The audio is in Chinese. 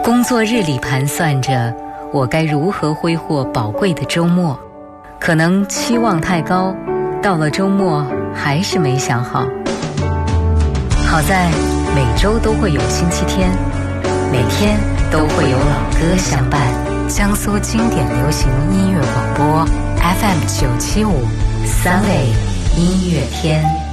工作日里盘算着我该如何挥霍宝贵的周末，可能期望太高，到了周末还是没想好。好在每周都会有星期天，每天都会有老歌相伴。江苏经典流行音乐广播 FM 975 3类音乐天。